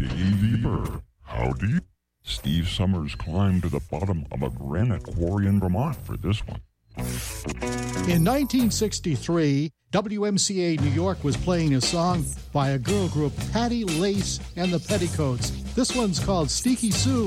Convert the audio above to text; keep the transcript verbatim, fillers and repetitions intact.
Davy Bird, how deep? Steve Summers climbed to the bottom of a granite quarry in Vermont for this one. In nineteen sixty-three, W M C A New York was playing a song by a girl group, Patty Lace and the Petticoats. This one's called Sneaky Sue.